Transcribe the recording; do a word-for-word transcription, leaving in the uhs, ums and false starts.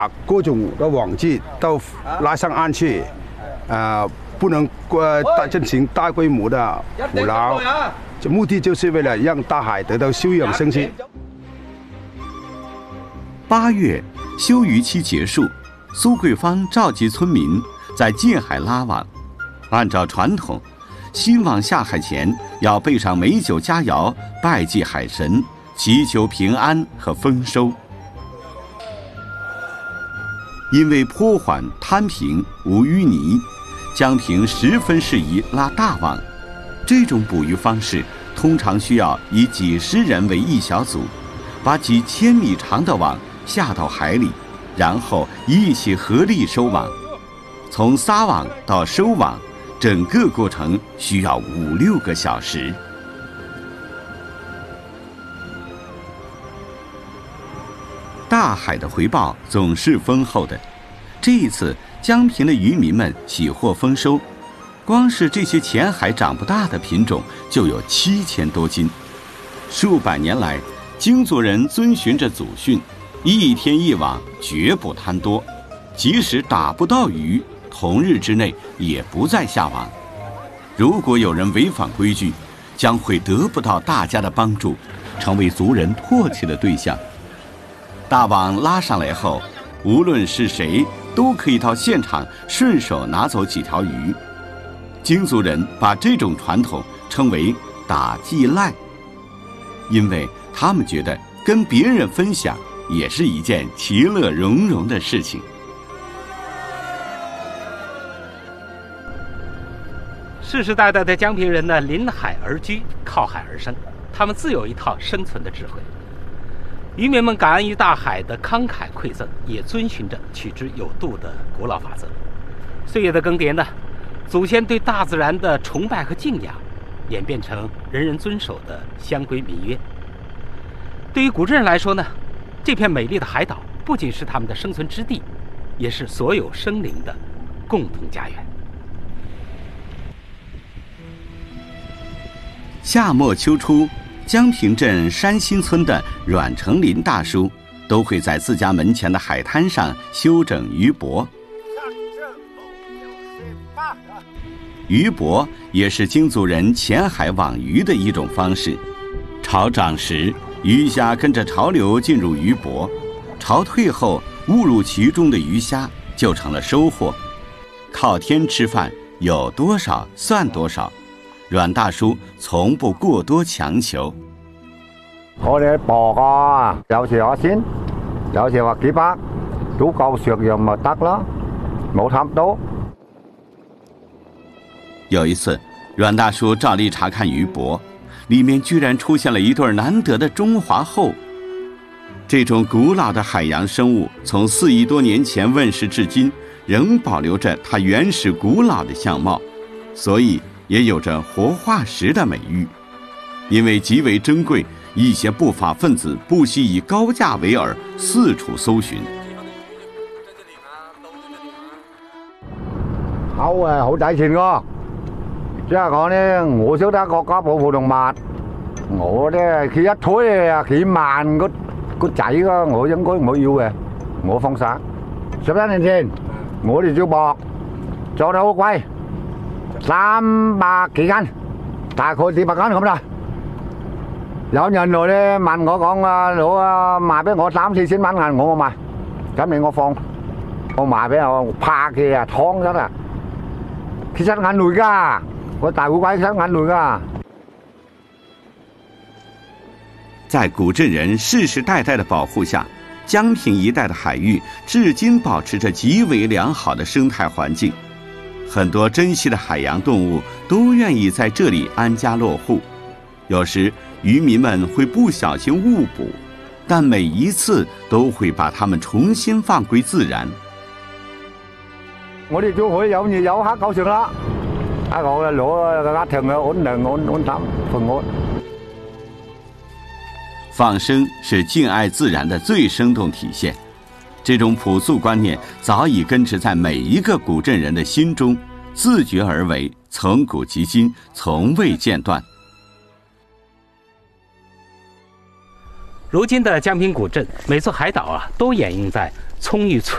把各种的网具都拉上岸去，呃，不能呃大进行大规模的捕捞，这目的就是为了让大海得到休养生息。 八月，休渔期结束，苏桂芳召集村民在近海拉网，按照传统，新网下海前要备上美酒佳肴，拜祭海神，祈求平安和丰收。因为坡缓滩平无淤泥，江平十分适宜拉大网。这种捕鱼方式通常需要以几十人为一小组，把几千米长的网下到海里，然后一起合力收网。从撒网到收网，整个过程需要五六个小时。大海的回报总是丰厚的，这一次江平的渔民们喜获丰收，光是这些浅海长不大的品种就有七千多斤。数百年来，京族人遵循着祖训，一天一网，绝不贪多，即使打不到鱼，同日之内也不再下网。如果有人违反规矩，将会得不到大家的帮助，成为族人唾弃的对象。大网拉上来后，无论是谁都可以到现场顺手拿走几条鱼。京族人把这种传统称为打祭赖，因为他们觉得跟别人分享也是一件其乐融融的事情。 世世代代的江平人呢，临海而居，靠海而生，他们自有一套生存的智慧。渔民们感恩于大海的慷慨馈赠，也遵循着取之有度的古老法则。岁月的更迭呢，祖先对大自然的崇拜和敬仰，演变成人人遵守的乡规民约。对于古镇人来说呢，这片美丽的海岛不仅是他们的生存之地，也是所有生灵的共同家园。 夏末秋初，江平镇山新村的阮成林大叔都会在自家门前的海滩上修整鱼泊。鱼泊也是京族人潜海网鱼的一种方式。潮涨时，鱼虾跟着潮流进入鱼泊，潮退后，误入其中的鱼虾就成了收获。靠天吃饭，有多少算多少。阮大叔從不過多強求。 我哋博啊，有時我先，有時話幾百，足夠食用咪得咯，冇貪多。 有一次，阮大叔照例查看鱼泊，里面居然出现了一对难得的中华鲎。这种古老的海洋生物，从四亿多年前问世至今，仍保留着它原始古老的相貌，所以也有着活化石的美誉。因为极为珍贵，一些不法分子不惜以高价为饵，四處搜尋。 鲎啊，好抵錢㗎！即係講咧，我識得國家保護動物，我咧佢一推啊幾萬個個仔㗎，我應該唔會要嘅，我放生。十一年前，我哋做博做得好貴。三百幾斤，大概四百斤咁啦。有人來咧問我講啊，攞啊賣俾我三四千蚊銀，我冇賣，咁你我放，我賣俾我拍嘅啊，劏咗啦，其實銀類㗎，我大烏龜其實銀類㗎。 在古镇人世世代代的保護下，江平一帶的海域至今保持着極為良好的生態環境。很多珍稀的海洋动物都愿意在这里安家落户，有时渔民们会不小心误捕，但每一次都会把它们重新放归自然。 我哋就可以有nhiều遊客夠食啦，啊我攞個家庭嘅穩定穩穩淡平安。 放生是敬爱自然的最生动体现。这种朴素观念早已根植在每一个古镇人的心中，自觉而为，从古及今，从未间断。 如今的江平古镇，每座海岛啊，都掩映在葱郁翠